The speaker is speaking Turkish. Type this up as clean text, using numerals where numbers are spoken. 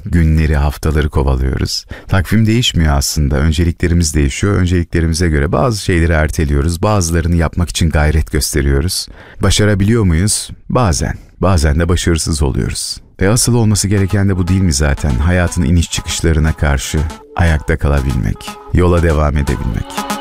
günleri, haftaları kovalıyoruz. Takvim değişmiyor aslında. Önceliklerimiz değişiyor. Önceliklerimize göre bazı şeyleri erteliyoruz. Bazılarını yapmak için gayret gösteriyoruz. Başarabiliyor muyuz? Bazen. Bazen de başarısız oluyoruz. Asıl olması gereken de bu değil mi zaten? Hayatın iniş çıkışlarına karşı ayakta kalabilmek, yola devam edebilmek.